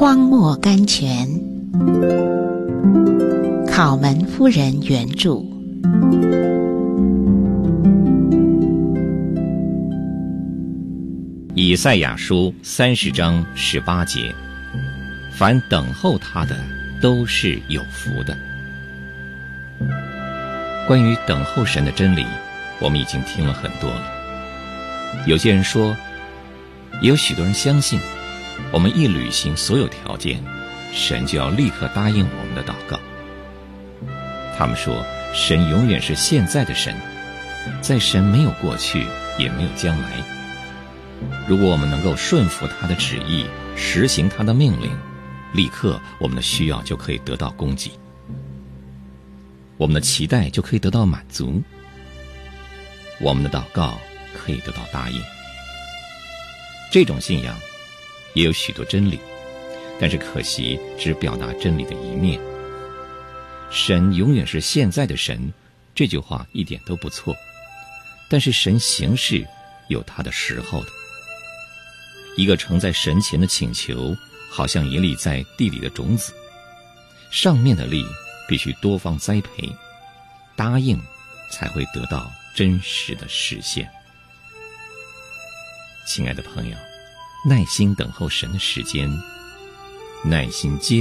荒漠甘泉，考门夫人原著。 以赛亚书30章18节，凡等候他的都是有福的。关于等候神的真理，我们已经听了很多了。有些人说，也有许多人相信，我们一履行所有条件，神就要立刻答应我们的祷告。他们说，神永远是现在的神，在神没有过去，也没有将来。如果我们能够顺服他的旨意，实行他的命令，立刻我们的需要就可以得到供给，我们的期待就可以得到满足，我们的祷告可以得到答应。这种信仰也有许多真理，但是可惜只表达真理的一面。神永远是现在的神，这句话一点都不错，但是神行事有他的时候的。一个呈在神前的请求，好像一粒在地里的种子，上面的粒必须多方栽培，答应才会得到真实的实现。亲爱的朋友，耐心等候神的时间，耐心接